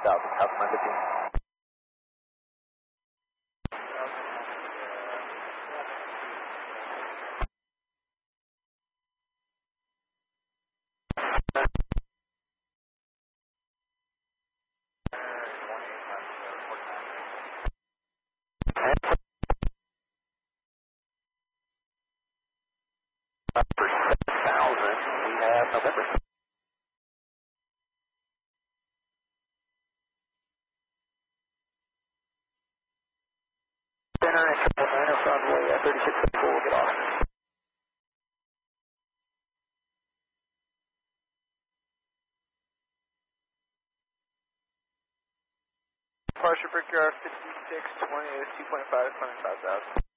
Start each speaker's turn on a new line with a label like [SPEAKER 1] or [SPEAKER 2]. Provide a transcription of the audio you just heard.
[SPEAKER 1] House my 15. For 7,000, we have November. Center and 999 runway 3674, we'll get off.
[SPEAKER 2] Departure Brickyard 5620 2.5, climbing 5,000.